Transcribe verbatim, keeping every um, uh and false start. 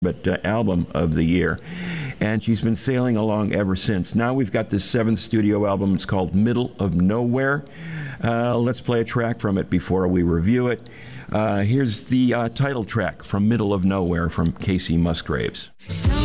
but uh, album of the year, and she's been sailing along ever since. Now we've got this seventh studio album. It's called Middle of Nowhere. Uh, let's play a track from it before we review it. Uh, here's the uh, title track from Middle of Nowhere from Kacey Musgraves.